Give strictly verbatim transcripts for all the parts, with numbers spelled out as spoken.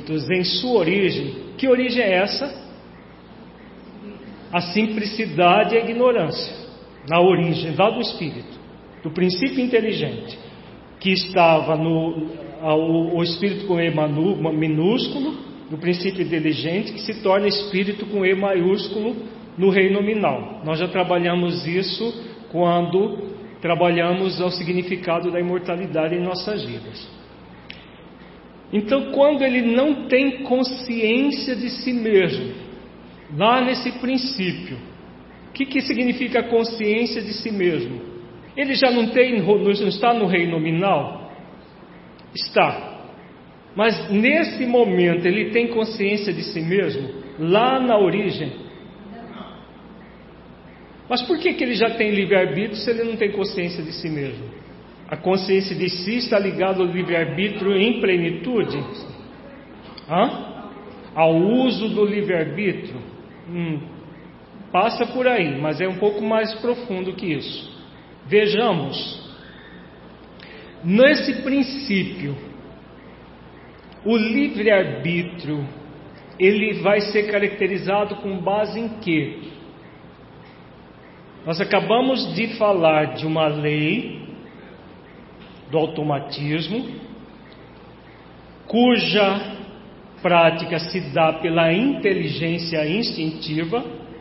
espíritos em sua origem, que origem é essa? A simplicidade e a ignorância, na origem lá do espírito, do princípio inteligente, que estava no o, o espírito com E minúsculo, do princípio inteligente, que se torna espírito com E maiúsculo no reino nominal. Nós já trabalhamos isso quando trabalhamos o significado da imortalidade em nossas vidas. Então, quando ele não tem consciência de si mesmo, lá nesse princípio, o que, que significa consciência de si mesmo? Ele já não, tem, não está no reino nominal? Está. Mas nesse momento ele tem consciência de si mesmo? Lá na origem? Mas por que, que ele já tem livre-arbítrio se ele não tem consciência de si mesmo? A consciência de si está ligada ao livre-arbítrio em plenitude? Hã? Ao uso do livre-arbítrio? Hum, passa por aí, mas é um pouco mais profundo que isso. Vejamos, nesse princípio, o livre-arbítrio, ele vai ser caracterizado com base em quê? Nós acabamos de falar de uma lei do automatismo, cuja prática se dá pela inteligência instintiva.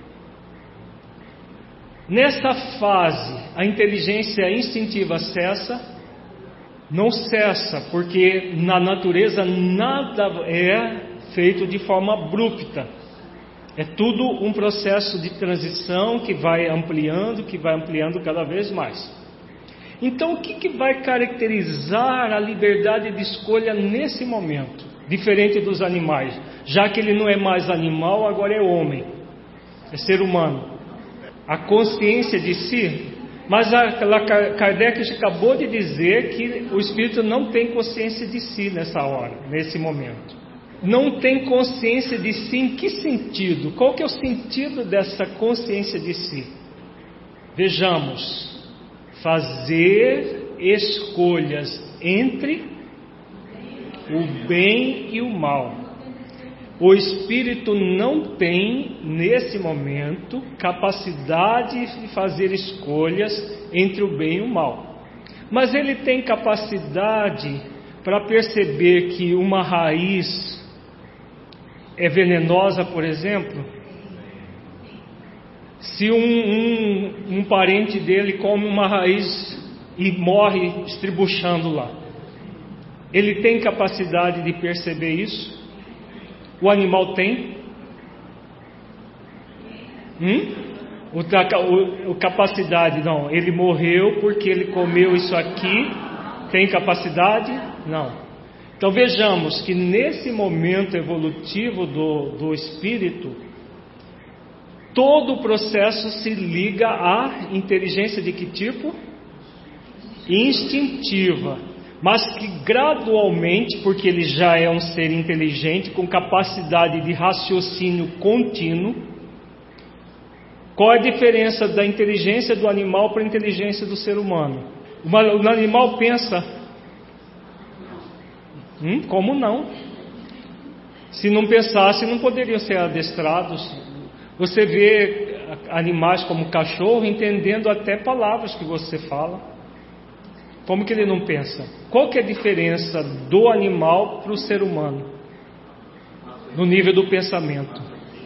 Nessa fase, a inteligência instintiva cessa? Não cessa, porque na natureza nada é feito de forma abrupta. É tudo um processo de transição que vai ampliando, que vai ampliando cada vez mais. Então, o que, que vai caracterizar a liberdade de escolha nesse momento? Diferente dos animais, já que ele não é mais animal, agora é homem, é ser humano. A consciência de si, mas a, a Kardec acabou de dizer que o espírito não tem consciência de si nessa hora, nesse momento. Não tem consciência de si em que sentido? Qual que é o sentido dessa consciência de si? Vejamos, fazer escolhas entre o bem e o mal. O espírito não tem, nesse momento, capacidade de fazer escolhas entre o bem e o mal. Mas ele tem capacidade para perceber que uma raiz é venenosa, por exemplo. Se um, um, um parente dele come uma raiz e morre estribuchando lá, ele tem capacidade de perceber isso? O animal tem? Hum? O, o, o capacidade, não. Ele morreu porque ele comeu isso aqui. Tem capacidade? Não. Então vejamos que nesse momento evolutivo do, do espírito, todo o processo se liga à inteligência de que tipo? Instintiva. Mas que gradualmente, porque ele já é um ser inteligente, com capacidade de raciocínio contínuo. Qual é a diferença da inteligência do animal para a inteligência do ser humano? O animal pensa, hum, como não? Se não pensasse, não poderiam ser adestrados. Você vê animais como cachorro entendendo até palavras que você fala. Como que ele não pensa? Qual que é a diferença do animal para o ser humano? No nível do pensamento.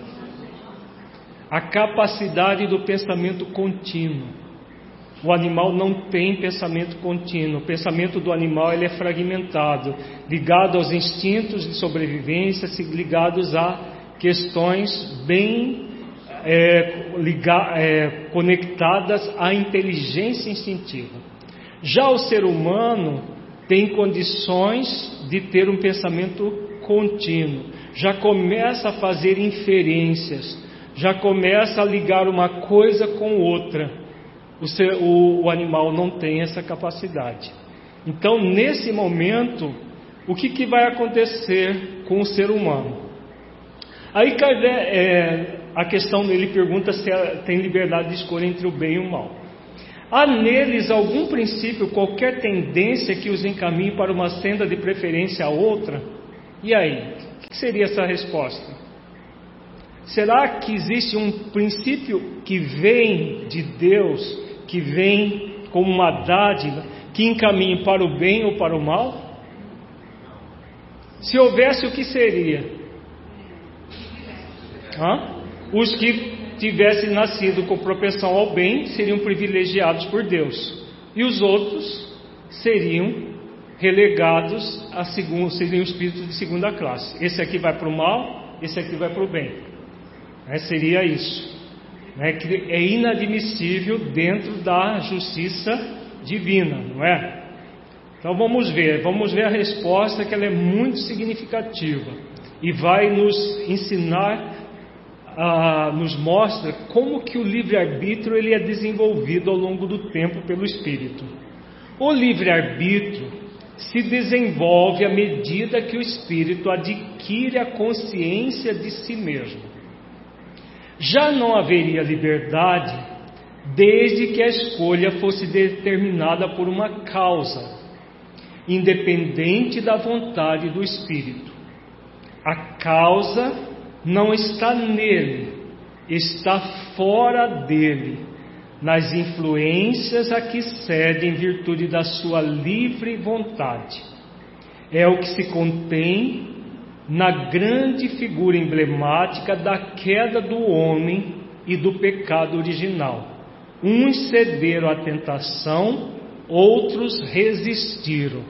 A capacidade do pensamento contínuo. O animal não tem pensamento contínuo. O pensamento do animal ele é fragmentado, ligado aos instintos de sobrevivência, ligados a questões bem é, liga, é, conectadas à inteligência instintiva. Já o ser humano tem condições de ter um pensamento contínuo, já começa a fazer inferências, já começa a ligar uma coisa com outra. O, ser, o, o animal não tem essa capacidade. Então, nesse momento, o que, que vai acontecer com o ser humano? Aí Kardec, é, a questão dele pergunta se tem liberdade de escolha entre o bem e o mal. Há neles algum princípio, qualquer tendência que os encaminhe para uma senda de preferência a outra? E aí? O que seria essa resposta? Será que existe um princípio que vem de Deus, que vem como uma dádiva, que encaminhe para o bem ou para o mal? Se houvesse, o que seria? Hã? Os que tivessem nascido com propensão ao bem seriam privilegiados por Deus, e os outros seriam relegados a segundo, seriam espíritos de segunda classe. Esse aqui vai para o mal, esse aqui vai para o bem. É, seria isso. É, que é inadmissível dentro da justiça divina, não é? Então vamos ver, vamos ver a resposta, que ela é muito significativa e vai nos ensinar, ah, nos mostra como que o livre-arbítrio ele é desenvolvido ao longo do tempo pelo Espírito. O livre-arbítrio se desenvolve à medida que o Espírito adquire a consciência de si mesmo. Já não haveria liberdade desde que a escolha fosse determinada por uma causa, independente da vontade do Espírito. A causa não está nele, está fora dele, nas influências a que cede em virtude da sua livre vontade. É o que se contém na grande figura emblemática da queda do homem e do pecado original. Uns cederam à tentação, outros resistiram.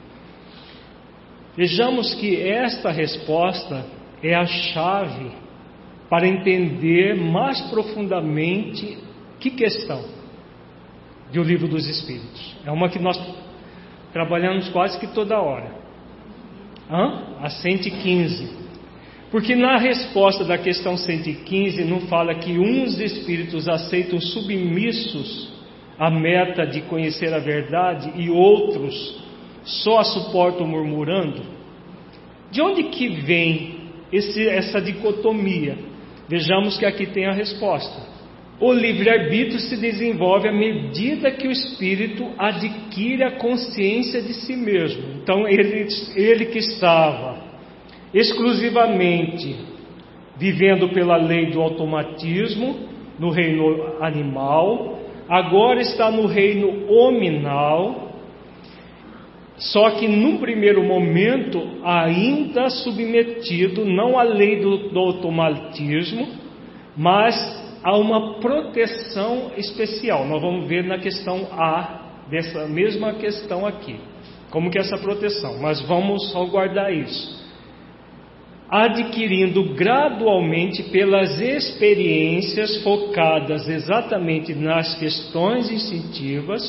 Vejamos que esta resposta é a chave para entender mais profundamente que questão do Livro dos Espíritos. É uma que nós trabalhamos quase que toda hora. Hã? A cento e quinze. Porque na resposta da questão cento e quinze não fala que uns espíritos aceitam submissos a meta de conhecer a verdade e outros só a suportam murmurando? De onde que vem esse, essa dicotomia? Vejamos que aqui tem a resposta. O livre-arbítrio se desenvolve à medida que o espírito adquire a consciência de si mesmo. Então ele, ele que estava exclusivamente vivendo pela lei do automatismo no reino animal, agora está no reino hominal, só que num primeiro momento ainda submetido não à lei do, do automatismo, mas há uma proteção especial. Nós vamos ver na questão A dessa mesma questão aqui, como que é essa proteção, mas vamos aguardar isso. Adquirindo gradualmente pelas experiências focadas exatamente nas questões instintivas,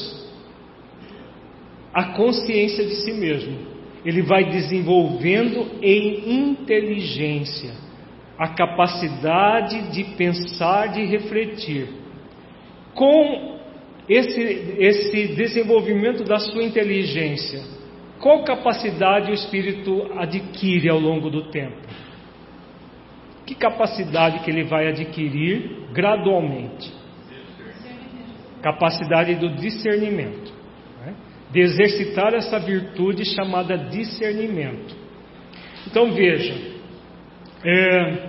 a consciência de si mesmo. Ele vai desenvolvendo em inteligência a capacidade de pensar, de refletir. Com esse, esse desenvolvimento da sua inteligência, qual capacidade o espírito adquire ao longo do tempo? Que capacidade que ele vai adquirir gradualmente? Capacidade do discernimento, né? De exercitar essa virtude chamada discernimento. Então veja, é,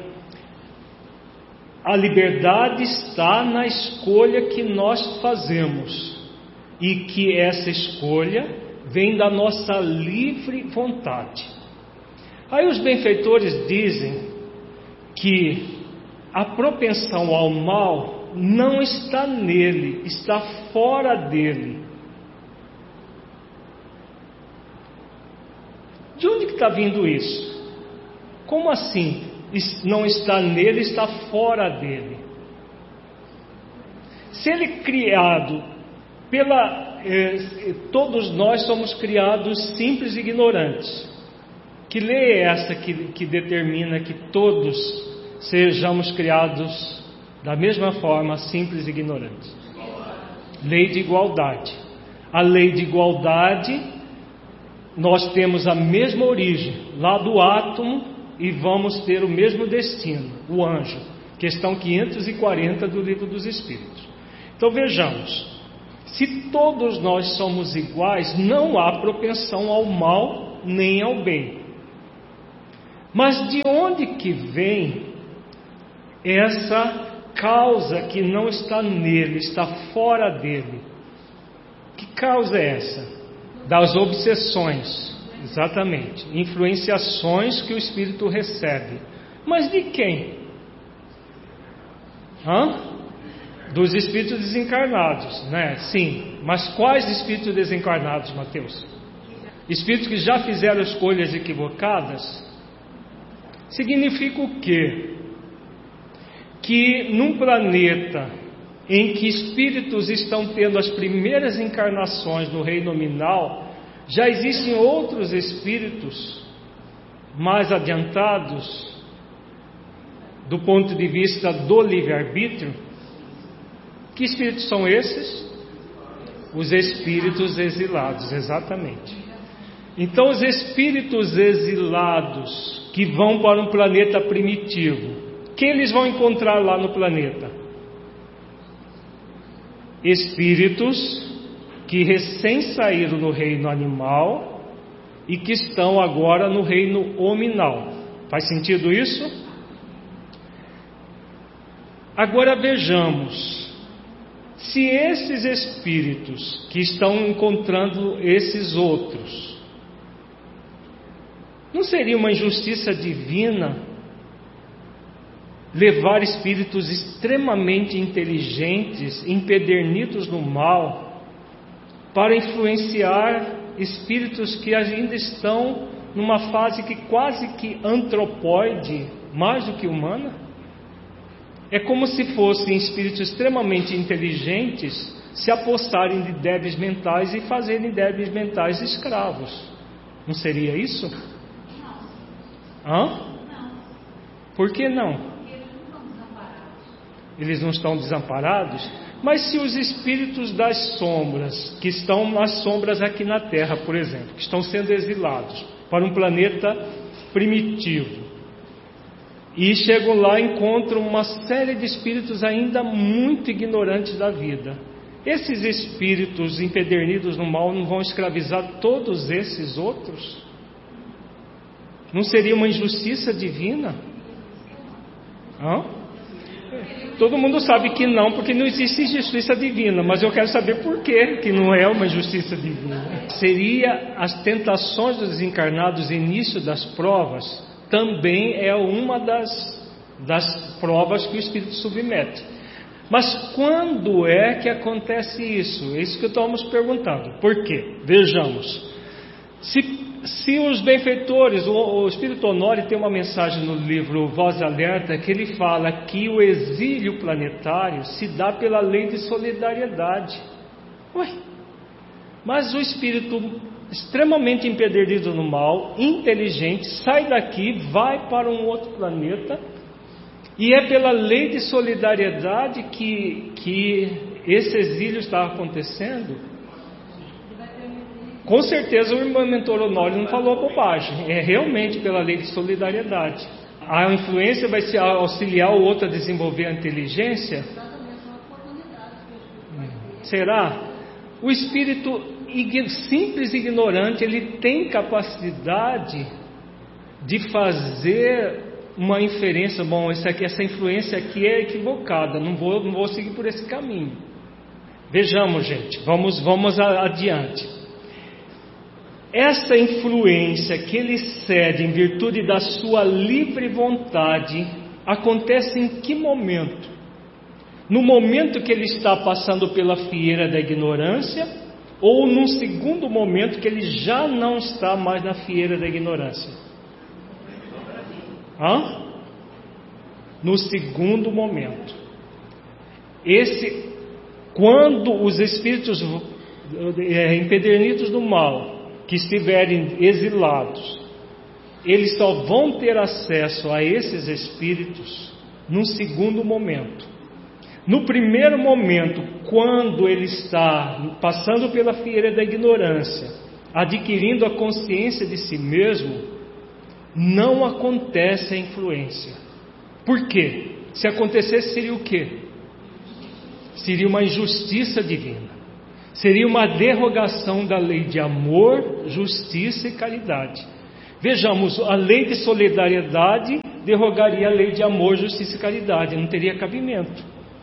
a liberdade está na escolha que nós fazemos, e que essa escolha vem da nossa livre vontade. Aí os benfeitores dizem que a propensão ao mal não está nele, está fora dele. De onde que está vindo isso? Como assim? Não está nele, está fora dele. Se ele é criado pela... Eh, todos nós somos criados simples e ignorantes. Que lei é essa que, que determina que todos sejamos criados da mesma forma, simples e ignorantes? Lei de igualdade. A lei de igualdade, nós temos a mesma origem, lá do átomo, e vamos ter o mesmo destino, o anjo. Questão quinhentos e quarenta do Livro dos Espíritos. Então vejamos, se todos nós somos iguais, não há propensão ao mal nem ao bem. Mas de onde que vem essa causa que não está nele, está fora dele? Que causa é essa? Das obsessões, exatamente, influenciações que o espírito recebe. Mas de quem? Hã? Dos espíritos desencarnados, né? Sim, mas quais espíritos desencarnados, Mateus? Espíritos que já fizeram escolhas equivocadas? Significa o quê? Que num planeta em que espíritos estão tendo as primeiras encarnações no reino nominal, já existem outros espíritos mais adiantados do ponto de vista do livre-arbítrio. Que espíritos são esses? Os espíritos exilados, exatamente. Então, os espíritos exilados que vão para um planeta primitivo, que eles vão encontrar lá no planeta? Espíritos que recém saíram no reino animal e que estão agora no reino hominal. Faz sentido isso? Agora vejamos, se esses espíritos que estão encontrando esses outros, não seria uma injustiça divina levar espíritos extremamente inteligentes, empedernidos no mal, para influenciar espíritos que ainda estão numa fase que quase que antropóide, mais do que humana? É como se fossem espíritos extremamente inteligentes se apostarem de débeis mentais e fazerem débeis mentais escravos. Não seria isso? Hã? Por que não? Eles não estão desamparados? Mas se os espíritos das sombras, que estão nas sombras aqui na Terra, por exemplo, que estão sendo exilados para um planeta primitivo, e chegam lá e encontram uma série de espíritos ainda muito ignorantes da vida, esses espíritos empedernidos no mal não vão escravizar todos esses outros? Não seria uma injustiça divina? Hã? Todo mundo sabe que não, porque não existe justiça divina, mas eu quero saber por que que não é uma justiça divina. Seria as tentações dos desencarnados, início das provas, também é uma das, das provas que o espírito submete. Mas quando é que acontece isso? É isso que estamos perguntando. Por quê? Vejamos. Se Se os benfeitores, o, o Espírito Honório tem uma mensagem no livro Voz Alerta que ele fala que o exílio planetário se dá pela lei de solidariedade. Ué, mas o espírito extremamente empedernido no mal, inteligente, sai daqui, vai para um outro planeta, e é pela lei de solidariedade que, que esse exílio está acontecendo? Com certeza o irmão mentor Honório não falou bobagem, é realmente pela lei de solidariedade. A influência vai se auxiliar o outro a desenvolver a inteligência? Será? O espírito simples e ignorante, ele tem capacidade de fazer uma inferência. Bom, essa, aqui, essa influência aqui é equivocada, não vou, não vou seguir por esse caminho. Vejamos, gente, vamos, vamos adiante. Essa influência que ele cede em virtude da sua livre vontade acontece em que momento? No momento que ele está passando pela fieira da ignorância, ou num segundo momento que ele já não está mais na fieira da ignorância? Hã? No segundo momento. Esse, quando os espíritos é, empedernidos do mal que estiverem exilados, eles só vão ter acesso a esses espíritos num segundo momento. No primeiro momento, quando ele está passando pela fieira da ignorância, adquirindo a consciência de si mesmo, não acontece a influência. Por quê? Se acontecesse, seria o quê? Seria uma injustiça divina. Seria uma derrogação da lei de amor, justiça e caridade. Vejamos, a lei de solidariedade derrogaria a lei de amor, justiça e caridade, não teria cabimento.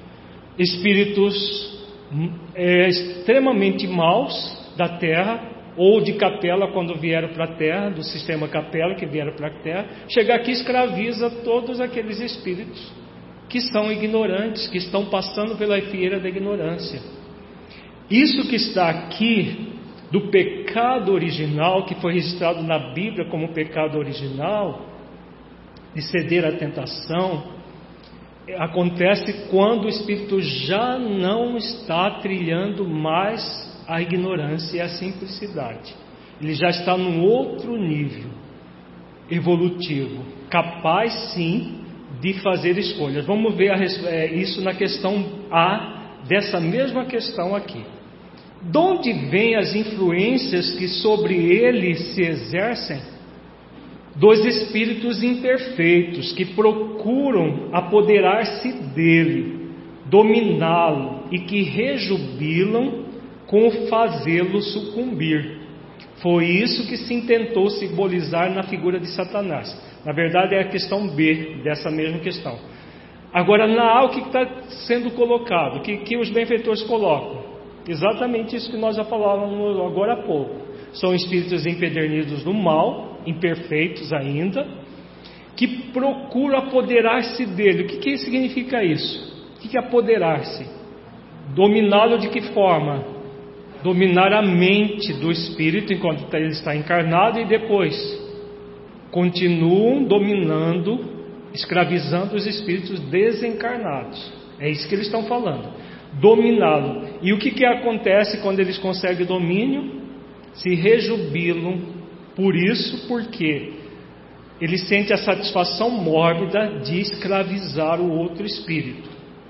Espíritos é, extremamente maus da Terra, ou de Capela quando vieram para a Terra, do sistema Capela que vieram para a Terra, chegar aqui e escraviza todos aqueles espíritos que são ignorantes, que estão passando pela fieira da ignorância. Isso que está aqui, do pecado original, que foi registrado na Bíblia como pecado original, de ceder à tentação, acontece quando o espírito já não está trilhando mais a ignorância e a simplicidade. Ele já está num outro nível evolutivo, capaz sim de fazer escolhas. Vamos ver a, isso na questão A dessa mesma questão aqui. De onde vêm as influências que sobre ele se exercem? Dos espíritos imperfeitos que procuram apoderar-se dele, dominá-lo e que rejubilam com fazê-lo sucumbir. Foi isso que se intentou simbolizar na figura de Satanás. Na verdade é a questão B dessa mesma questão. Agora na A, o que está sendo colocado? O que, que os benfeitores colocam? Exatamente isso que nós já falávamos agora há pouco. São espíritos empedernidos do mal, imperfeitos ainda, que procuram apoderar-se dele. O que, que significa isso? O que, que é apoderar-se? Dominá-lo de que forma? Dominar a mente do espírito enquanto ele está encarnado e depois continuam dominando, escravizando os espíritos desencarnados. É isso que eles estão falando. Dominá-lo. E o que, que acontece quando eles conseguem domínio? Se rejubilam por isso, porque eles sentem a satisfação mórbida de escravizar o outro espírito.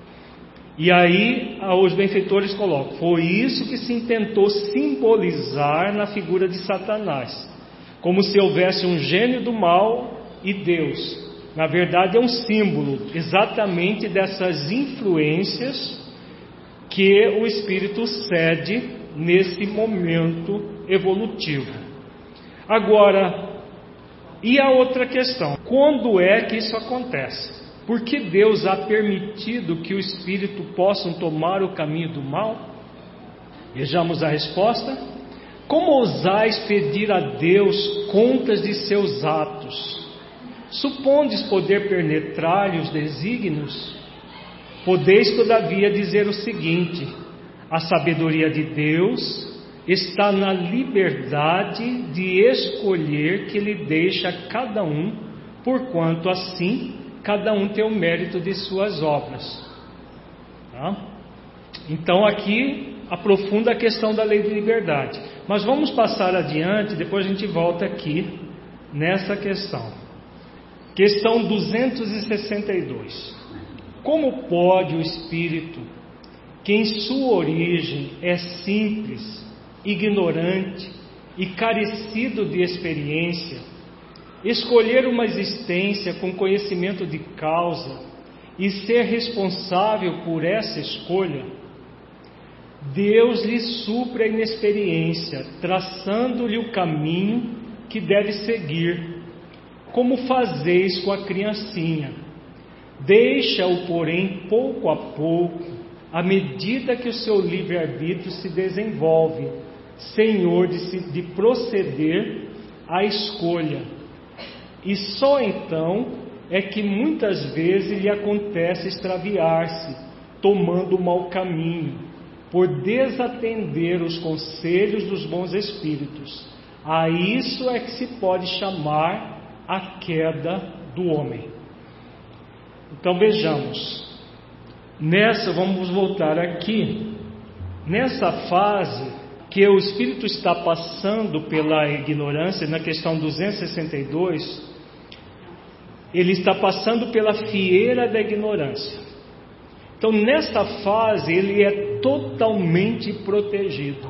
E aí os benfeitores colocam: foi isso que se tentou simbolizar na figura de Satanás, como se houvesse um gênio do mal e Deus. Na verdade é um símbolo exatamente dessas influências que o espírito cede nesse momento evolutivo. Agora, e a outra questão? Quando é que isso acontece? Por que Deus há permitido que o espírito possam tomar o caminho do mal? Vejamos a resposta. Como ousais pedir a Deus contas de seus atos? Supondes poder penetrar-lhe os desígnios? Podeis todavia dizer o seguinte: a sabedoria de Deus está na liberdade de escolher que lhe deixa a cada um, porquanto assim cada um tem o mérito de suas obras. Tá? Então aqui aprofunda a questão da lei de liberdade. Mas vamos passar adiante, depois a gente volta aqui nessa questão. Questão duzentos e sessenta e dois. Como pode o espírito, que em sua origem é simples, ignorante e carecido de experiência, escolher uma existência com conhecimento de causa e ser responsável por essa escolha? Deus lhe supre a inexperiência, traçando-lhe o caminho que deve seguir, como fazeis com a criancinha. Deixa-o, porém, pouco a pouco, à medida que o seu livre-arbítrio se desenvolve, senhor de, se, de proceder à escolha. E só então é que muitas vezes lhe acontece extraviar-se, tomando o mau caminho, por desatender os conselhos dos bons espíritos. A isso é que se pode chamar a queda do homem. Então vejamos, nessa, vamos voltar aqui, nessa fase que o espírito está passando pela ignorância, na questão duzentos e sessenta e dois, ele está passando pela fieira da ignorância. Então nessa fase ele é totalmente protegido.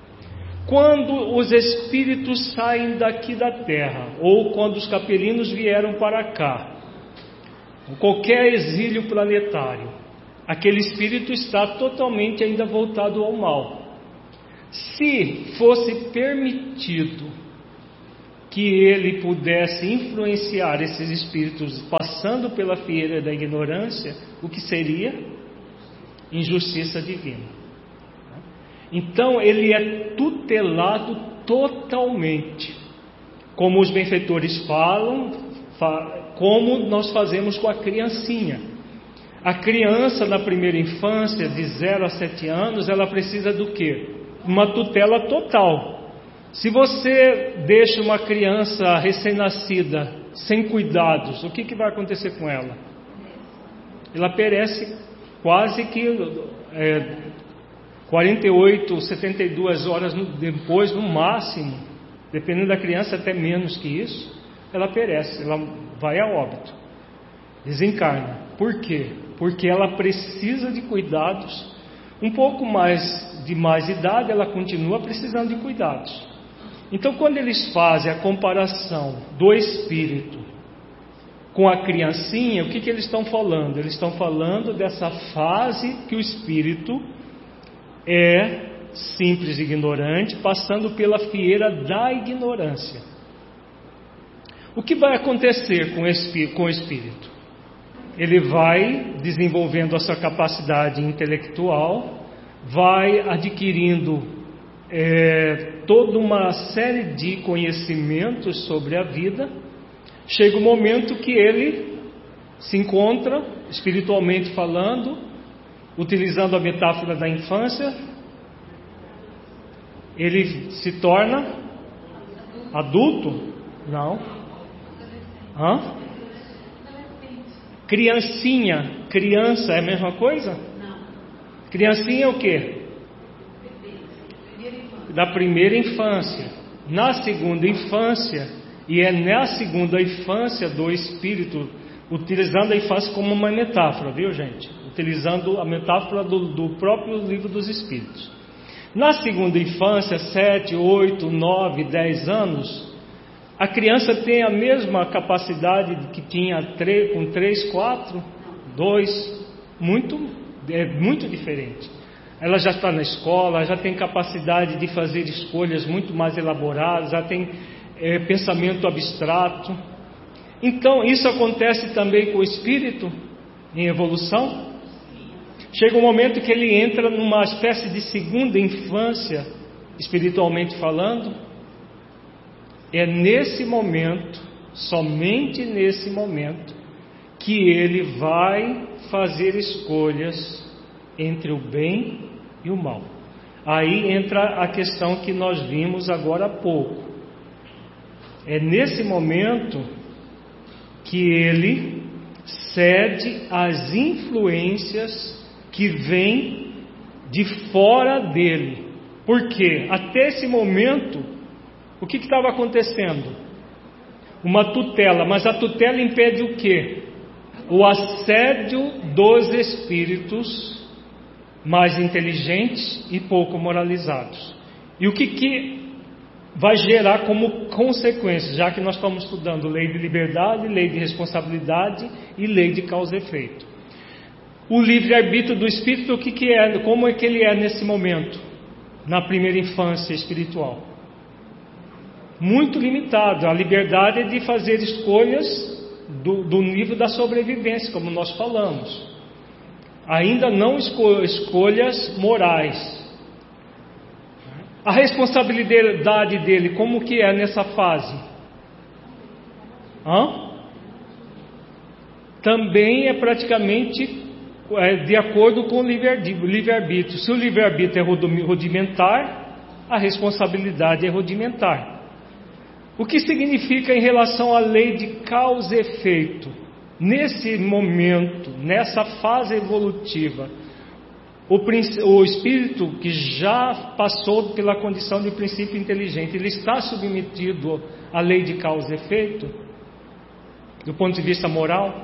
Quando os espíritos saem daqui da terra, ou quando os capelinos vieram para cá, qualquer exílio planetário, aquele espírito está totalmente ainda voltado ao mal. Se fosse permitido que ele pudesse influenciar esses espíritos passando pela fieira da ignorância, o que seria? Injustiça divina. Então ele é tutelado totalmente, como os benfeitores falam, como nós fazemos com a criancinha. A criança na primeira infância, de zero a sete anos, ela precisa do quê? Uma tutela total. Se você deixa uma criança recém-nascida sem cuidados, o que, que vai acontecer com ela? Ela perece quase que é, quarenta e oito, setenta e duas horas depois, no máximo, dependendo da criança, até menos que isso, ela perece, ela vai a óbito, desencarna. Por quê? Porque ela precisa de cuidados. Um pouco mais de mais idade, ela continua precisando de cuidados. Então, quando eles fazem a comparação do espírito com a criancinha, o que, que eles estão falando? Eles estão falando dessa fase que o espírito é simples e ignorante, passando pela fieira da ignorância. O que vai acontecer com o espírito? Ele vai desenvolvendo a sua capacidade intelectual, vai adquirindo É, toda uma série de conhecimentos sobre a vida. Chega o momento que ele se encontra, espiritualmente falando, utilizando a metáfora da infância, ele se torna adulto? Não. Hã? Criancinha. Criança é a mesma coisa? Criancinha é o quê? Da primeira infância. Na segunda infância, e é na segunda infância do espírito, utilizando a infância como uma metáfora, viu, gente? Utilizando a metáfora do, do próprio livro dos espíritos. Na segunda infância, sete, oito, nove, dez anos, a criança tem a mesma capacidade que tinha com três, quatro, dois, muito, é muito diferente. Ela já está na escola, já tem capacidade de fazer escolhas muito mais elaboradas, já tem é, pensamento abstrato. Então, isso acontece também com o espírito em evolução. Chega um momento que ele entra numa espécie de segunda infância, espiritualmente falando. É nesse momento, somente nesse momento, que ele vai fazer escolhas entre o bem e o mal. Aí entra a questão que nós vimos agora há pouco. É nesse momento que ele cede às influências que vêm de fora dele. Porque até esse momento, o que estava acontecendo? Uma tutela, mas a tutela impede o quê? O assédio dos espíritos mais inteligentes e pouco moralizados. E o que, que vai gerar como consequência, já que nós estamos estudando lei de liberdade, lei de responsabilidade e lei de causa e efeito. O livre-arbítrio do espírito, o que, que é? Como é que ele é nesse momento, na primeira infância espiritual? Muito limitado. A liberdade é de fazer escolhas do, do nível da sobrevivência, como nós falamos. Ainda não esco- escolhas morais. A responsabilidade dele, como que é nessa fase? Hã? Também é praticamente é, de acordo com o livre-arbítrio. Se o livre-arbítrio é rudimentar, a responsabilidade é rudimentar. O que significa em relação à lei de causa e efeito? Nesse momento, nessa fase evolutiva, o, o espírito que já passou pela condição de princípio inteligente, ele está submetido à lei de causa e efeito? Do ponto de vista moral?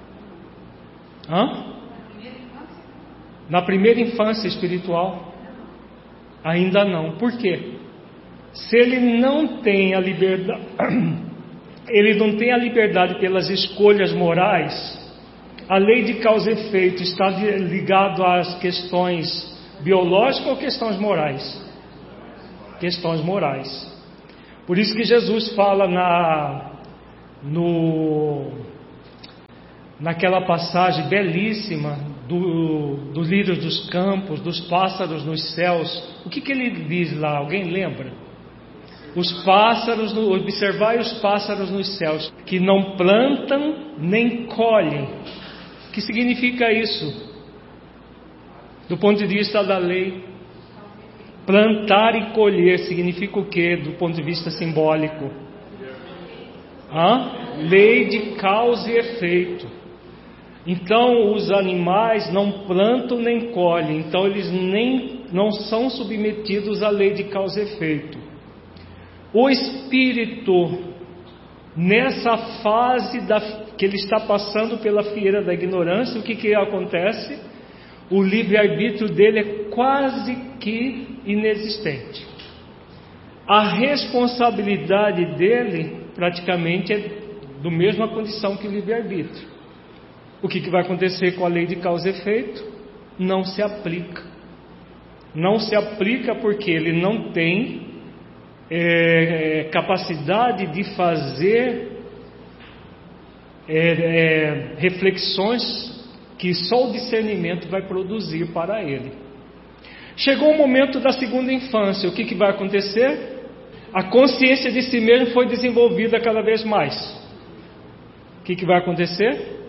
Hã? Na primeira infância espiritual? Ainda não. Por quê? Se ele não tem a liberdade... ele não tem a liberdade pelas escolhas morais, a lei de causa e efeito está ligado às questões biológicas ou questões morais? Questões morais. Por isso que Jesus fala na, no, naquela passagem belíssima do, do lírio dos campos, dos pássaros nos céus. O que, que ele diz lá? Alguém lembra? Os pássaros, observai os pássaros nos céus, que não plantam nem colhem. O que significa isso? Do ponto de vista da lei, plantar e colher significa o que do ponto de vista simbólico? Hã? Lei de causa e efeito. Então os animais não plantam nem colhem, então eles nem, não são submetidos à lei de causa e efeito. O espírito, nessa fase da, que ele está passando pela fieira da ignorância, o que, que acontece? O livre-arbítrio dele é quase que inexistente. A responsabilidade dele praticamente é do mesma condição que o livre-arbítrio. O que, que vai acontecer com a lei de causa e efeito? Não se aplica. Não se aplica porque ele não tem é, capacidade de fazer é, é, reflexões que só o discernimento vai produzir para ele. Chegou o momento da segunda infância, o que, que vai acontecer? A consciência de si mesmo foi desenvolvida cada vez mais. O que, que vai acontecer?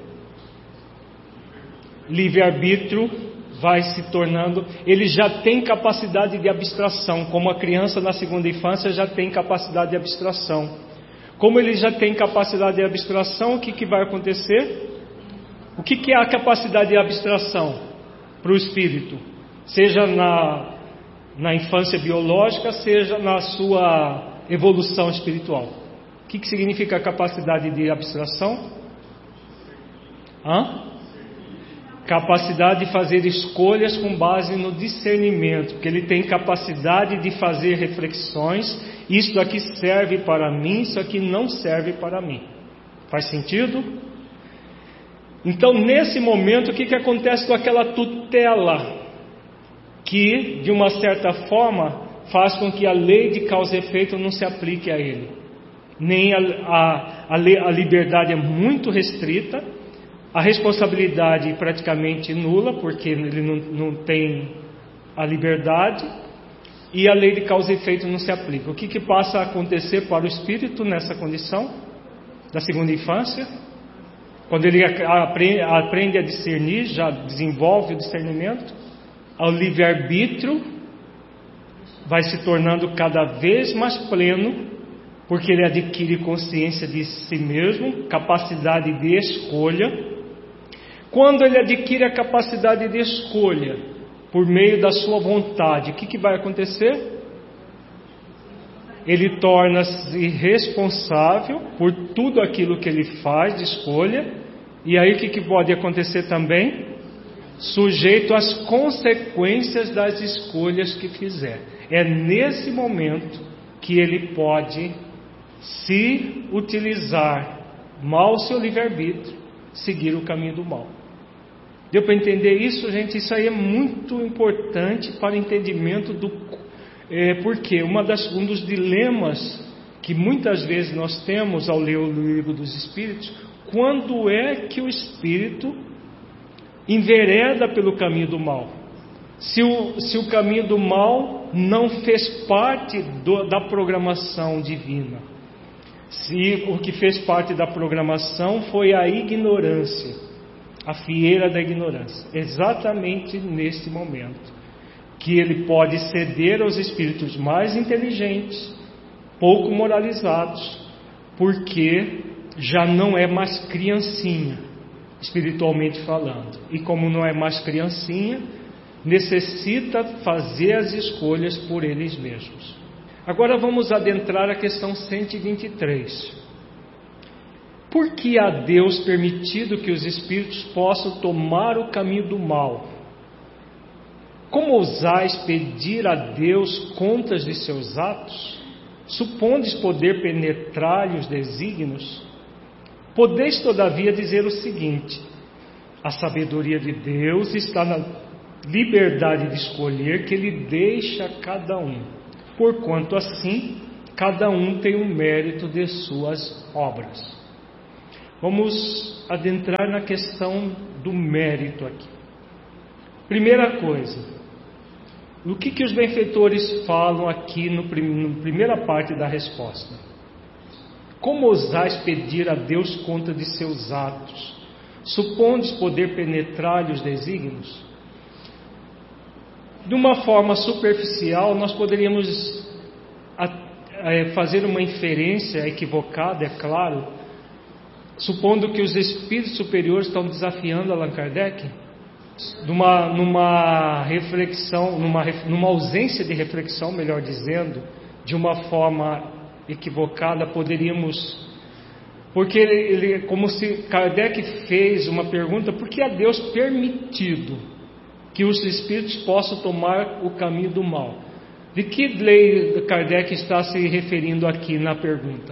Livre-arbítrio vai se tornando, ele já tem capacidade de abstração, como a criança na segunda infância já tem capacidade de abstração. Como ele já tem capacidade de abstração, o que, que vai acontecer? O que, que é a capacidade de abstração para o espírito? Seja na, na infância biológica, seja na sua evolução espiritual. O que, que significa a capacidade de abstração? Hã? Capacidade de fazer escolhas com base no discernimento, porque ele tem capacidade de fazer reflexões. Isso aqui serve para mim, isso aqui não serve para mim. Faz sentido? Então, nesse momento, o que, que acontece com aquela tutela que, de uma certa forma, faz com que a lei de causa e efeito não se aplique a ele? Nem a, a, a, a liberdade é muito restrita, a responsabilidade praticamente nula, porque ele não, não tem a liberdade, e a lei de causa e efeito não se aplica. O que, que passa a acontecer para o espírito nessa condição da segunda infância? Quando ele aprende, aprende a discernir, já desenvolve o discernimento, ao livre-arbítrio vai se tornando cada vez mais pleno, porque ele adquire consciência de si mesmo, capacidade de escolha. Quando ele adquire a capacidade de escolha, por meio da sua vontade, o que, que vai acontecer? Ele torna-se responsável por tudo aquilo que ele faz de escolha. E aí o que, que pode acontecer também? Sujeito às consequências das escolhas que fizer. É nesse momento que ele pode, se utilizar mal seu livre-arbítrio, seguir o caminho do mal. Deu para entender isso, gente? Isso aí é muito importante para o entendimento do... É, porque uma das, um dos dilemas que muitas vezes nós temos ao ler o livro dos Espíritos, quando é que o Espírito envereda pelo caminho do mal? Se o, se o caminho do mal não fez parte do, da programação divina, se o que fez parte da programação foi a ignorância, a fieira da ignorância, exatamente nesse momento que ele pode ceder aos espíritos mais inteligentes, pouco moralizados, porque já não é mais criancinha, espiritualmente falando. E como não é mais criancinha, necessita fazer as escolhas por eles mesmos. Agora vamos adentrar a questão cento e vinte e três. Por que há Deus permitido que os espíritos possam tomar o caminho do mal? Como ousais pedir a Deus contas de seus atos? Supondes poder penetrar-lhe os desígnios? Podeis todavia dizer o seguinte: a sabedoria de Deus está na liberdade de escolher que Ele deixa a cada um, porquanto assim cada um tem o mérito de suas obras. Vamos adentrar na questão do mérito aqui. Primeira coisa, o que, que os benfeitores falam aqui no, na primeira parte da resposta? Como ousais pedir a Deus conta de seus atos? Supondes poder penetrar-lhe os desígnios? De uma forma superficial, nós poderíamos fazer uma inferência equivocada, é claro, supondo que os espíritos superiores estão desafiando Allan Kardec, numa, numa reflexão, numa, numa ausência de reflexão, melhor dizendo, de uma forma equivocada, poderíamos... Porque ele, ele, como se Kardec fez uma pergunta, por que a Deus permitido que os espíritos possam tomar o caminho do mal? De que lei Kardec está se referindo aqui na pergunta?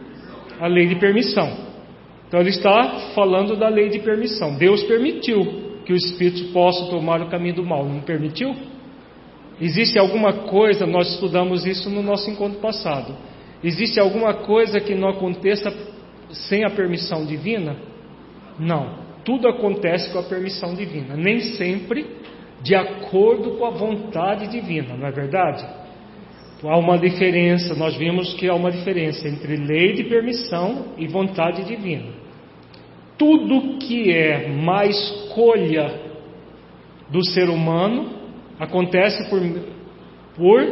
A lei de permissão. Então ele está falando da lei de permissão. Deus permitiu que os espíritos possam tomar o caminho do mal, não permitiu? Existe alguma coisa, nós estudamos isso no nosso encontro passado, existe alguma coisa que não aconteça sem a permissão divina? Não, tudo acontece com a permissão divina, nem sempre de acordo com a vontade divina, não é verdade? Há uma diferença, nós vimos que há uma diferença entre lei de permissão e vontade divina. Tudo que é má escolha do ser humano acontece por, por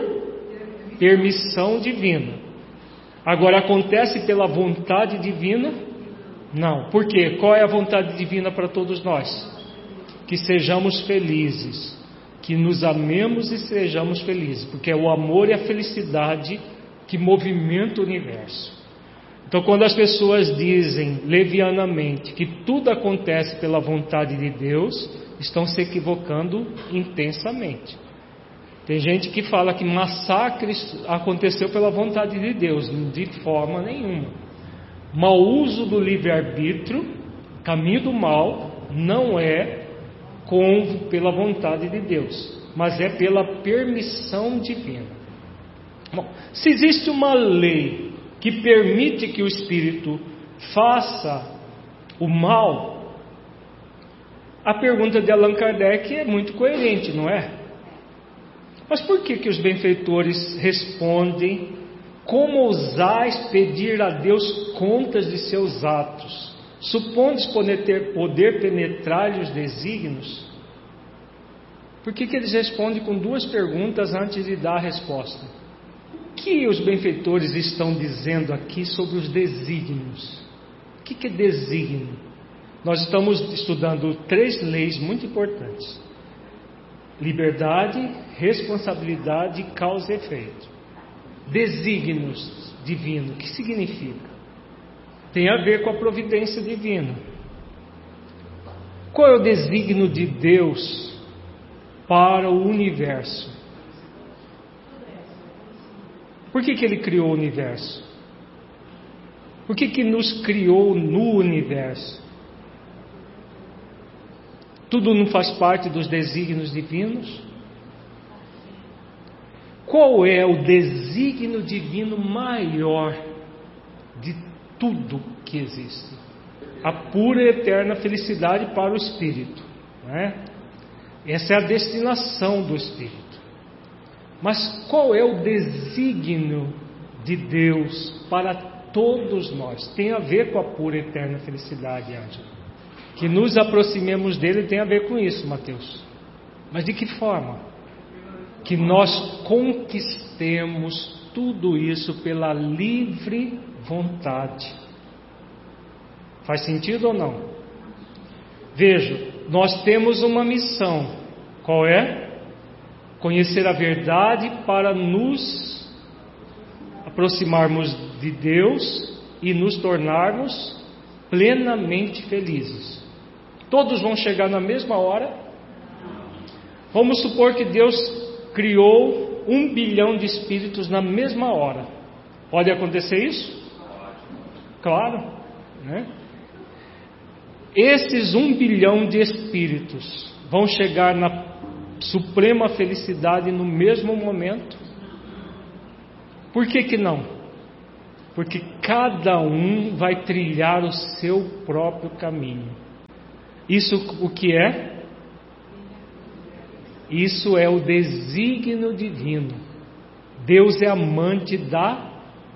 permissão divina. Agora, acontece pela vontade divina? Não. Por quê? Qual é a vontade divina para todos nós? Que sejamos felizes, que nos amemos e sejamos felizes, porque é o amor e a felicidade que movimenta o universo. Então, quando as pessoas dizem levianamente que tudo acontece pela vontade de Deus, estão se equivocando intensamente. Tem gente que fala que massacres aconteceu pela vontade de Deus, de forma nenhuma. Mau uso do livre-arbítrio, caminho do mal, não é com, pela vontade de Deus, mas é pela permissão divina. Bom, se existe uma lei que permite que o espírito faça o mal, a pergunta de Allan Kardec é muito coerente, não é? Mas por que que os benfeitores respondem: como ousais pedir a Deus contas de seus atos? Supondes poder, poder penetrar-lhe os desígnios? Por que que eles respondem com duas perguntas antes de dar a resposta? O que os benfeitores estão dizendo aqui sobre os desígnios? O que que é desígnio? Nós estamos estudando três leis muito importantes: liberdade, responsabilidade, causa e efeito. Desígnios divino, o que significa? Tem a ver com a providência divina. Qual é o desígnio de Deus para o universo? Por que que Ele criou o universo? Por que que nos criou no universo? Tudo não faz parte dos desígnios divinos? Qual é o desígnio divino maior de tudo que existe? A pura e eterna felicidade para o espírito, não é? Essa é a destinação do espírito. Mas qual é o desígnio de Deus para todos nós? Tem a ver com a pura e eterna felicidade, Ângela. Que nos aproximemos dele tem a ver com isso, Mateus. Mas de que forma? Que nós conquistemos tudo isso pela livre vontade. Faz sentido ou não? Veja, nós temos uma missão. Qual é? Conhecer a verdade para nos aproximarmos de Deus e nos tornarmos plenamente felizes. Todos vão chegar na mesma hora? Vamos supor que Deus criou um bilhão de espíritos na mesma hora. Pode acontecer isso? Claro, né? Esses um bilhão de espíritos vão chegar na suprema felicidade no mesmo momento? Por que que não? Porque cada um vai trilhar o seu próprio caminho. Isso o que é? Isso é o desígnio divino. Deus é amante da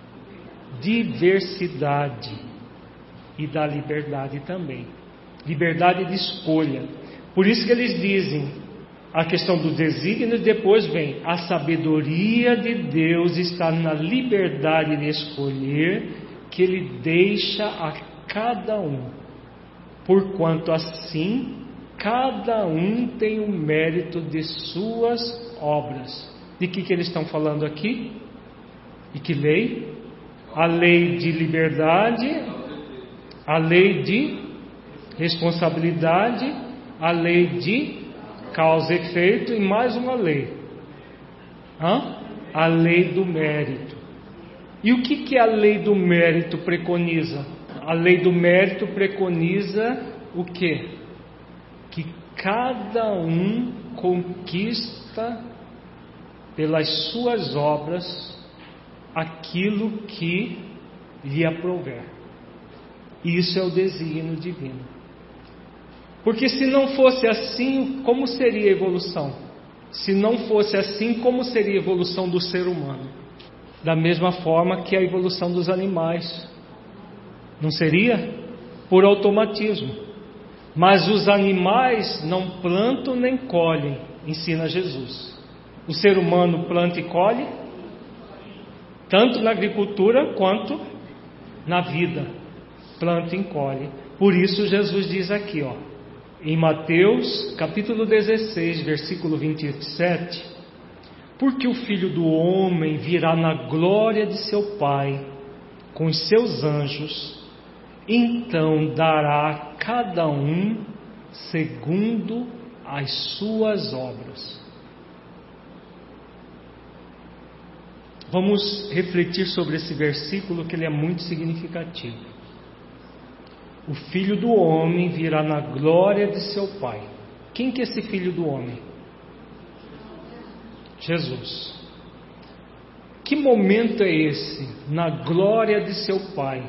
diversidade e da liberdade também. Liberdade de escolha. Por isso que eles dizem a questão do desígnio, depois vem a sabedoria de Deus está na liberdade de escolher que Ele deixa a cada um, porquanto assim cada um tem o mérito de suas obras. De que que eles estão falando aqui? E que lei? A lei de liberdade, a lei de responsabilidade, a lei de causa e efeito e mais uma lei. Hã? A lei do mérito. E o que que a lei do mérito preconiza? A lei do mérito preconiza o quê? Que cada um conquista pelas suas obras aquilo que lhe aprouver. Isso é o desígnio divino. Porque se não fosse assim, como seria a evolução? Se não fosse assim, como seria a evolução do ser humano? Da mesma forma que a evolução dos animais. Não seria? Por automatismo. Mas os animais não plantam nem colhem, ensina Jesus. O ser humano planta e colhe, tanto na agricultura quanto na vida. Planta e colhe. Por isso Jesus diz aqui, ó, em Mateus capítulo dezesseis, versículo vinte e sete: porque o Filho do Homem virá na glória de seu Pai com os seus anjos, então dará a cada um segundo as suas obras. Vamos refletir sobre esse versículo, que ele é muito significativo. O Filho do Homem virá na glória de seu Pai. Quem que é esse Filho do Homem? Jesus. Que momento é esse? Na glória de seu Pai,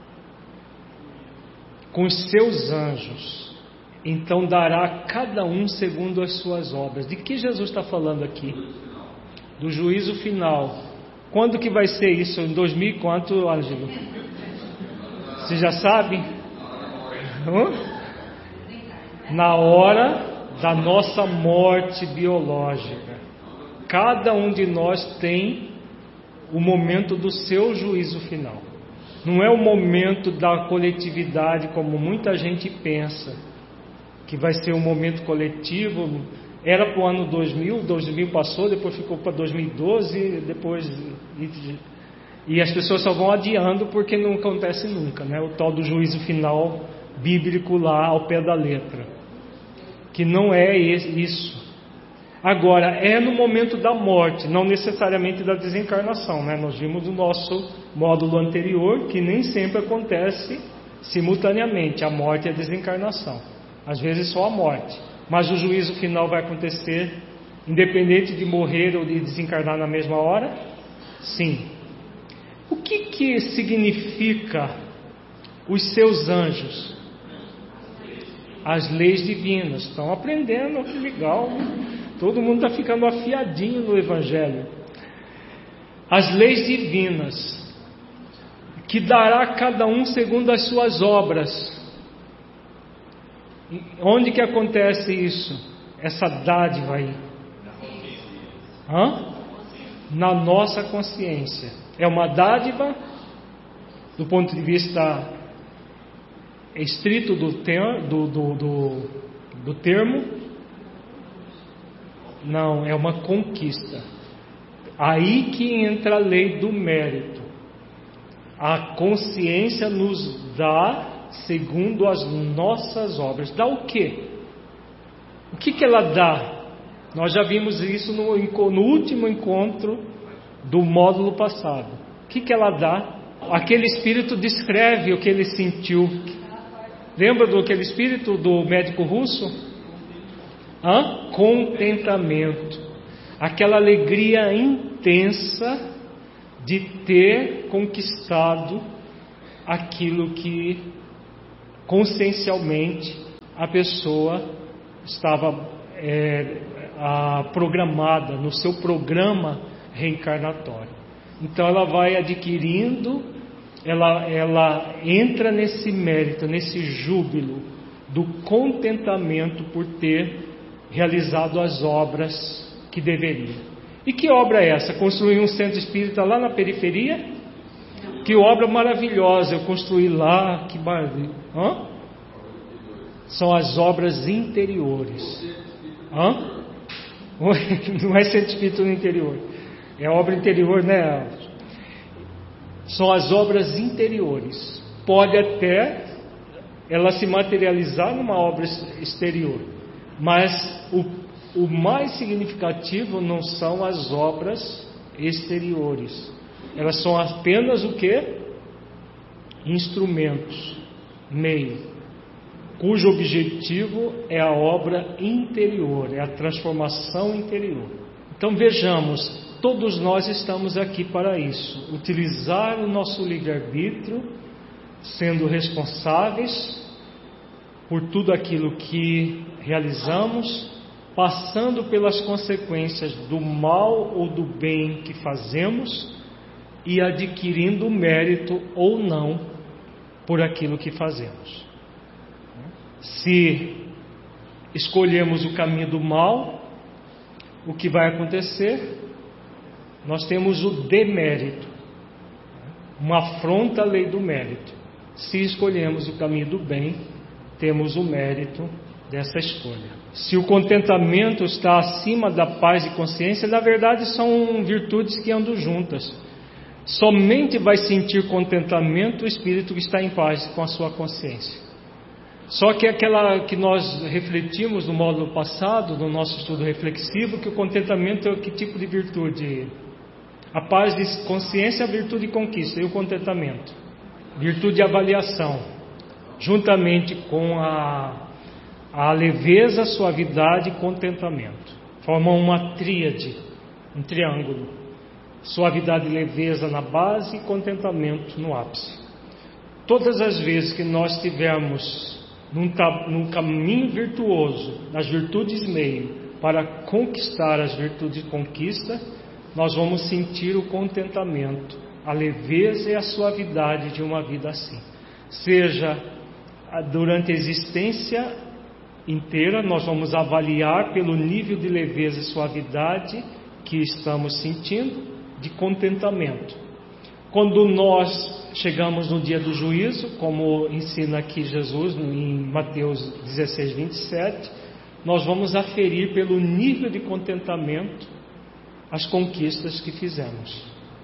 com os seus anjos. Então dará a cada um segundo as suas obras. De que Jesus está falando aqui? Do juízo final. Quando que vai ser isso? Em dois mil e quanto, Ângelo? Você já sabe? Hã? Na hora da nossa morte biológica. Cada um de nós tem o momento do seu juízo final. Não é o momento da coletividade, como muita gente pensa, que vai ser um momento coletivo. Era para o ano dois mil, dois mil passou, depois ficou para dois mil e doze, depois... E as pessoas só vão adiando porque não acontece nunca, né? O tal do juízo final bíblico lá ao pé da letra. Que não é isso. Agora, é no momento da morte, não necessariamente da desencarnação, né? Nós vimos no nosso módulo anterior que nem sempre acontece simultaneamente a morte e a desencarnação. Às vezes só a morte. Mas o juízo final vai acontecer independente de morrer ou de desencarnar na mesma hora? Sim. O que que significa os seus anjos? As leis divinas. Estão aprendendo, que legal. Todo mundo está ficando afiadinho no Evangelho. As leis divinas, que dará a cada um segundo as suas obras. Onde que acontece isso? Essa dádiva aí? Hã? Na nossa consciência. É uma dádiva do ponto de vista estrito do, ter, do, do, do, do termo? Não, é uma conquista. Aí que entra a lei do mérito. A consciência nos dá segundo as nossas obras. Dá o quê? O que que ela dá? Nós já vimos isso no, no último encontro do módulo passado. O que que ela dá? Aquele espírito descreve o que ele sentiu. Lembra do aquele espírito do médico russo? Hã? Contentamento. Aquela alegria intensa de ter conquistado aquilo que consciencialmente a pessoa estava é, a, programada no seu programa reencarnatório. Então ela vai adquirindo, ela, ela entra nesse mérito, nesse júbilo do contentamento por ter realizado as obras que deveria. E que obra é essa? Construir um centro espírita lá na periferia? Que obra maravilhosa eu construí lá, que maravilha. Hã? São as obras interiores. Hã? Não é centro espírita no interior, é obra interior, né? São as obras interiores. Pode até ela se materializar numa obra exterior, mas o O mais significativo não são as obras exteriores. Elas são apenas o que? Instrumentos, meio, cujo objetivo é a obra interior, é a transformação interior. Então vejamos, todos nós estamos aqui para isso, utilizar o nosso livre-arbítrio, sendo responsáveis por tudo aquilo que realizamos, passando pelas consequências do mal ou do bem que fazemos e adquirindo mérito ou não por aquilo que fazemos. Se escolhemos o caminho do mal, o que vai acontecer? Nós temos o demérito, uma afronta à lei do mérito. Se escolhemos o caminho do bem, temos o mérito dessa escolha. Se o contentamento está acima da paz e consciência, na verdade são virtudes que andam juntas. Somente vai sentir contentamento o espírito que está em paz com a sua consciência. Só que aquela que nós refletimos no módulo passado, no nosso estudo reflexivo, que o contentamento é que tipo de virtude? A paz de consciência é a virtude de conquista, e o contentamento? Virtude de avaliação, juntamente com a A leveza, suavidade e contentamento formam uma tríade, um triângulo. Suavidade e leveza na base e contentamento no ápice. Todas as vezes que nós estivermos num, num caminho virtuoso, nas virtudes meio, para conquistar as virtudes de conquista, nós vamos sentir o contentamento, a leveza e a suavidade de uma vida assim. Seja durante a existência inteira, nós vamos avaliar pelo nível de leveza e suavidade que estamos sentindo, de contentamento. Quando nós chegamos no dia do juízo, como ensina aqui Jesus em Mateus dezesseis, vinte e sete, nós vamos aferir pelo nível de contentamento as conquistas que fizemos.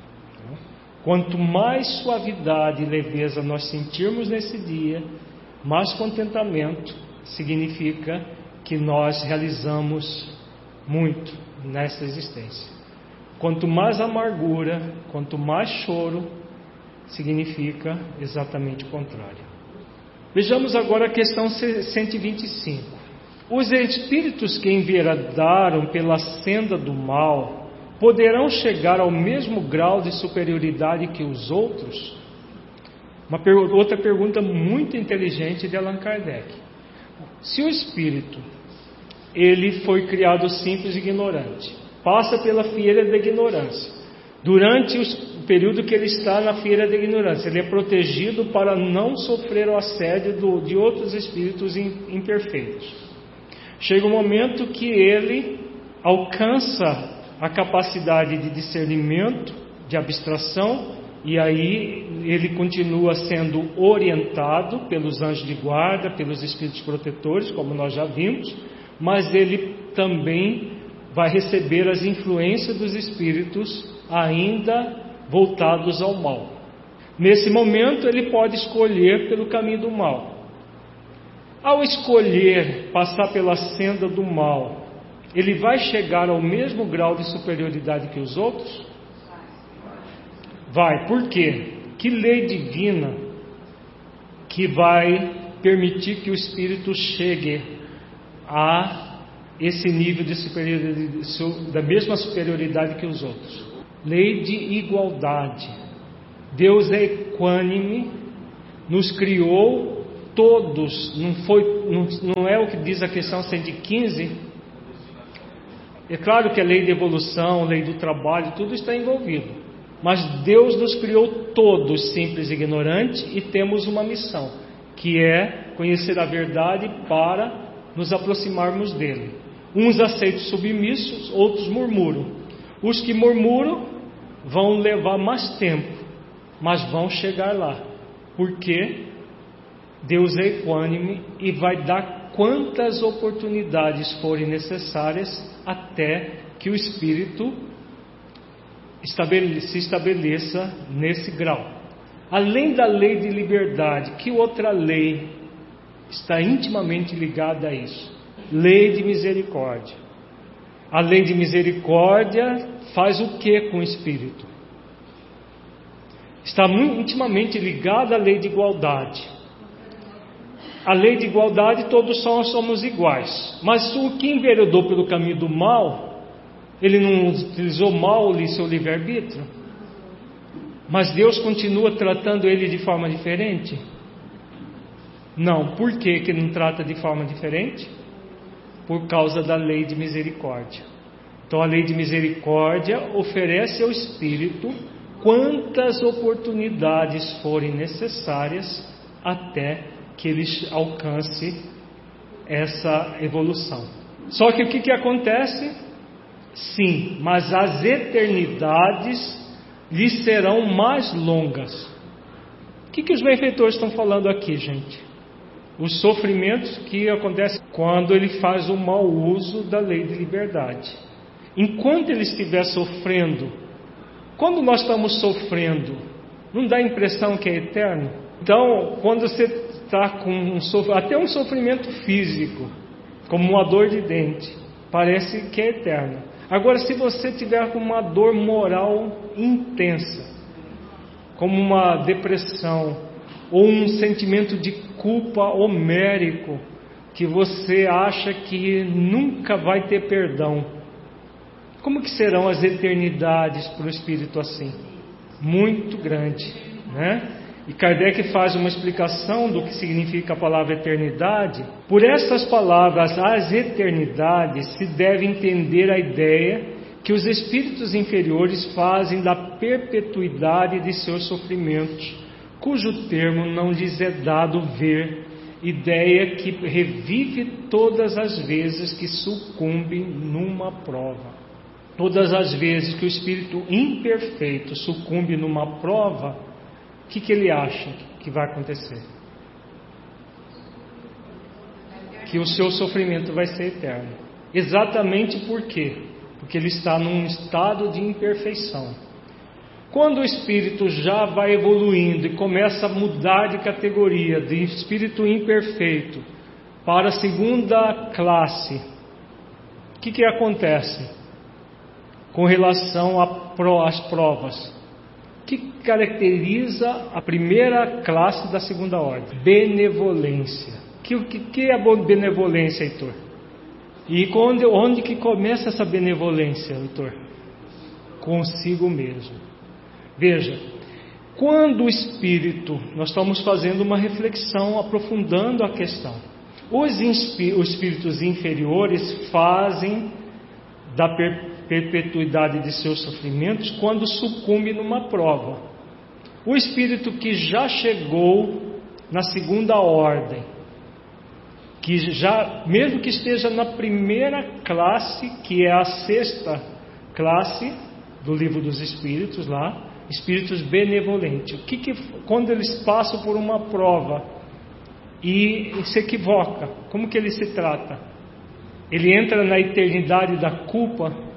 Quanto mais suavidade e leveza nós sentirmos nesse dia, mais contentamento significa que nós realizamos muito nessa existência. Quanto mais amargura, quanto mais choro, significa exatamente o contrário. Vejamos agora a questão cento e vinte e cinco. Os espíritos que enveredaram pela senda do mal poderão chegar ao mesmo grau de superioridade que os outros? Uma per... outra pergunta muito inteligente de Allan Kardec. Se o espírito, ele foi criado simples e ignorante, passa pela fieira da ignorância, durante o período que ele está na fieira da ignorância, ele é protegido para não sofrer o assédio do, de outros espíritos imperfeitos. Chega um momento que ele alcança a capacidade de discernimento, de abstração, e aí ele continua sendo orientado pelos anjos de guarda, pelos espíritos protetores, como nós já vimos, mas ele também vai receber as influências dos espíritos ainda voltados ao mal. Nesse momento ele pode escolher pelo caminho do mal. Ao escolher passar pela senda do mal, ele vai chegar ao mesmo grau de superioridade que os outros? Vai. Por quê? Que lei divina que vai permitir que o espírito chegue a esse nível de superioridade, da mesma superioridade que os outros? lei de igualdade. Deus é equânime, nos criou todos, não, foi, não, não é o que diz a questão cento e quinze? É claro que a lei de evolução, a lei do trabalho, tudo está envolvido. Mas Deus nos criou todos simples e ignorantes e temos uma missão, que é conhecer a verdade para nos aproximarmos dele. Uns aceitam submissos, outros murmuram. Os que murmuram vão levar mais tempo, mas vão chegar lá, porque Deus é equânime e vai dar quantas oportunidades forem necessárias até que o Espírito se estabeleça nesse grau. Além da lei de liberdade, que outra lei está intimamente ligada a isso? Lei de misericórdia. A lei de misericórdia faz o que com o Espírito? Está muito intimamente ligada à lei de igualdade. A lei de igualdade, todos nós somos iguais. Mas o que enveredou pelo caminho do mal, ele não utilizou mal o seu livre-arbítrio? Mas Deus continua tratando ele de forma diferente? Não. Por que que não trata de forma diferente? Por causa da lei de misericórdia. Então a lei de misericórdia oferece ao Espírito quantas oportunidades forem necessárias até que ele alcance essa evolução. Só que o que, que acontece? Sim, mas as eternidades lhe serão mais longas. O que, que os benfeitores estão falando aqui, gente? Os sofrimentos que acontecem quando ele faz o mau uso da lei de liberdade. Enquanto ele estiver sofrendo, quando nós estamos sofrendo, não dá a impressão que é eterno? Então, quando você está com um sofrimento, até um sofrimento físico, como uma dor de dente, parece que é eterno. Agora, se você tiver com uma dor moral intensa, como uma depressão, ou um sentimento de culpa homérico, que você acha que nunca vai ter perdão, como que serão as eternidades para o espírito assim? Muito grande, né? E Kardec faz uma explicação do que significa a palavra eternidade. Por essas palavras, as eternidades, se deve entender a ideia que os espíritos inferiores fazem da perpetuidade de seus sofrimentos, cujo termo não lhes é dado ver, ideia que revive todas as vezes que sucumbe numa prova. Todas as vezes que o espírito imperfeito sucumbe numa prova, o que, que ele acha que vai acontecer? Que o seu sofrimento vai ser eterno. Exatamente por quê? Porque ele está num estado de imperfeição. Quando o espírito já vai evoluindo e começa a mudar de categoria, de espírito imperfeito para a segunda classe, o que, que acontece com relação às provas? O que caracteriza a primeira classe da segunda ordem? Benevolência. O que, que, que é a benevolência, Heitor? E onde, onde que começa essa benevolência, Heitor? Consigo mesmo. Veja, quando o espírito, nós estamos fazendo uma reflexão, aprofundando a questão. Os, inspi, os espíritos inferiores fazem da per, perpetuidade de seus sofrimentos quando sucumbe numa prova. O espírito que já chegou na segunda ordem, que já, mesmo que esteja na primeira classe, que é a sexta classe do livro dos espíritos lá, espíritos benevolentes, o que que, quando eles passam por uma prova e se equivoca, como que ele se trata? Ele entra na eternidade da culpa?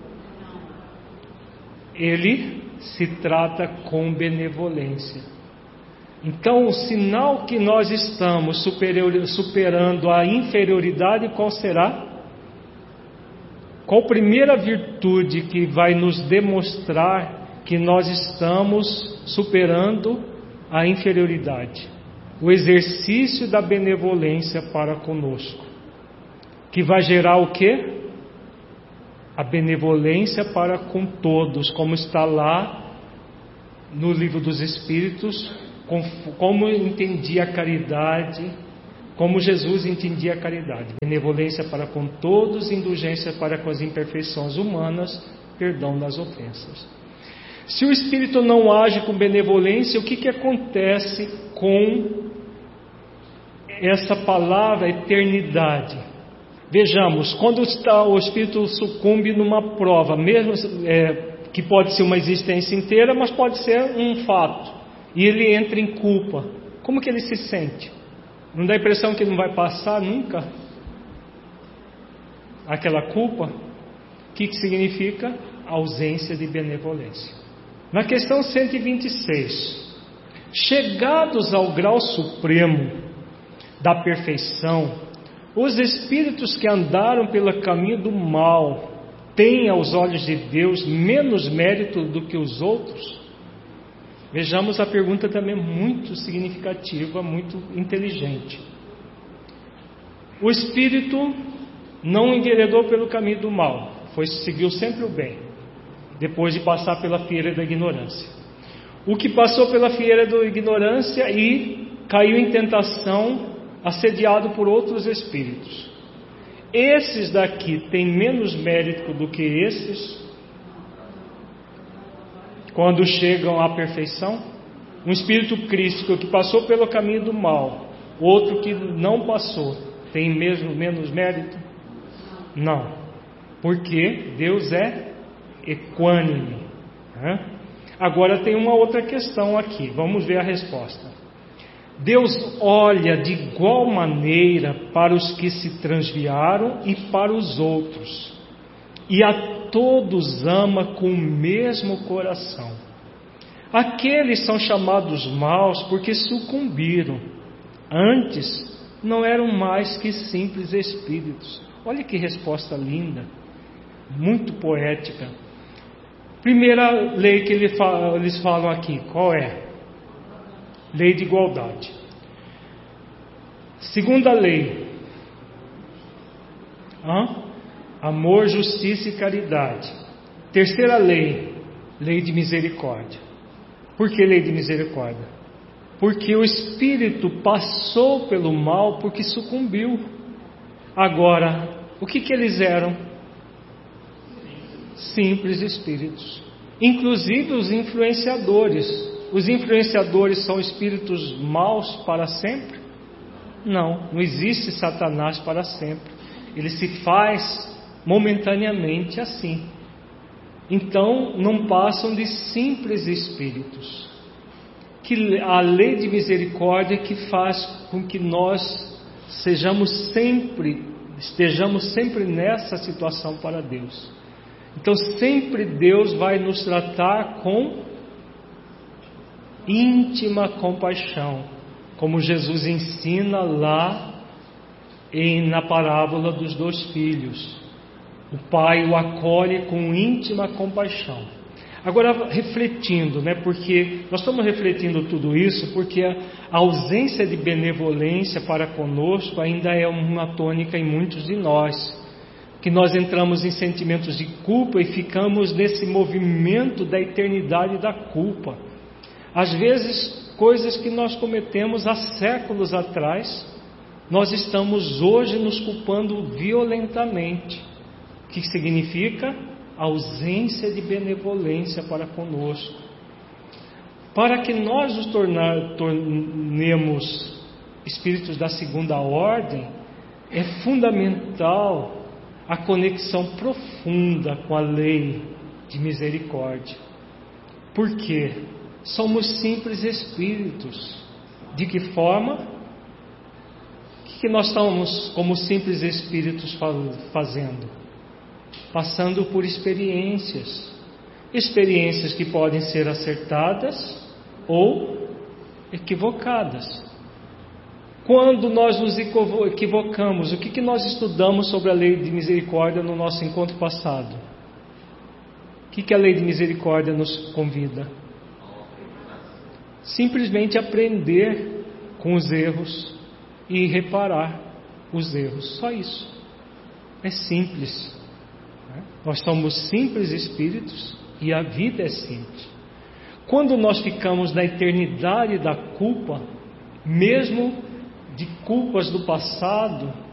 Ele se trata com benevolência. Então, o sinal que nós estamos superior, superando a inferioridade, qual será? Qual a primeira virtude que vai nos demonstrar que nós estamos superando a inferioridade? O exercício da benevolência para conosco, que vai gerar o quê? a benevolência para com todos, como está lá no livro dos Espíritos, como entendia a caridade, como Jesus entendia a caridade: benevolência para com todos, indulgência para com as imperfeições humanas, perdão das ofensas. Se o Espírito não age com benevolência, o que, que acontece com essa palavra eternidade? Vejamos, quando está, o Espírito sucumbe numa prova, mesmo é, que pode ser uma existência inteira, mas pode ser um fato, e ele entra em culpa, como que ele se sente? Não dá a impressão que ele não vai passar nunca aquela culpa? O que, que significa? Ausência de benevolência. Na questão cento e vinte e seis, chegados ao grau supremo da perfeição, os espíritos que andaram pelo caminho do mal têm aos olhos de Deus menos mérito do que os outros? Vejamos a pergunta também muito significativa, muito inteligente. O espírito não enveredou pelo caminho do mal, foi, seguiu sempre o bem, depois de passar pela fieira da ignorância. O que passou pela fieira da ignorância e caiu em tentação, assediado por outros espíritos. Esses daqui têm menos mérito do que esses quando chegam à perfeição? Um espírito crístico que passou pelo caminho do mal, outro que não passou, tem mesmo menos mérito? Não, porque Deus é equânime. Né? Agora tem uma outra questão aqui, vamos ver a resposta. Deus olha de igual maneira para os que se transviaram e para os outros, e a todos ama com o mesmo coração. Aqueles são chamados maus porque sucumbiram, antes não eram mais que simples espíritos. Olha que resposta linda, muito poética. Primeira lei que eles falam aqui, qual é? Lei de igualdade. Segunda lei, Hã? amor, justiça e caridade. Terceira lei, lei de misericórdia. Por que lei de misericórdia? Porque o espírito passou pelo mal porque sucumbiu. Agora, o que que eles eram? Simples espíritos. Inclusive os influenciadores. Os influenciadores são espíritos maus para sempre? Não, não existe Satanás para sempre. Ele se faz momentaneamente assim. Então não passam de simples espíritos. Que a lei de misericórdia que faz com que nós sejamos sempre, estejamos sempre nessa situação para Deus. Então sempre Deus vai nos tratar com íntima compaixão, como Jesus ensina lá em, na parábola dos dois filhos. O pai o acolhe com íntima compaixão. Agora, refletindo, né, porque nós estamos refletindo tudo isso porque a ausência de benevolência para conosco ainda é uma tônica em muitos de nós, que nós entramos em sentimentos de culpa e ficamos nesse movimento da eternidade da culpa. Às vezes, coisas que nós cometemos há séculos atrás, nós estamos hoje nos culpando violentamente. O que significa? Ausência de benevolência para conosco. Para que nós nos tornar, tornemos espíritos da segunda ordem, é fundamental a conexão profunda com a lei de misericórdia. Por quê? Somos simples espíritos. De que forma? O que nós estamos como simples espíritos fazendo? Passando por experiências. Experiências que podem ser acertadas ou equivocadas. Quando nós nos equivocamos, o que, que nós estudamos sobre a lei de misericórdia no nosso encontro passado? O que, que a lei de misericórdia nos convida? Simplesmente aprender com os erros e reparar os erros. Só isso. É simples. Nós somos simples espíritos e a vida é simples. Quando nós ficamos na eternidade da culpa, mesmo de culpas do passado,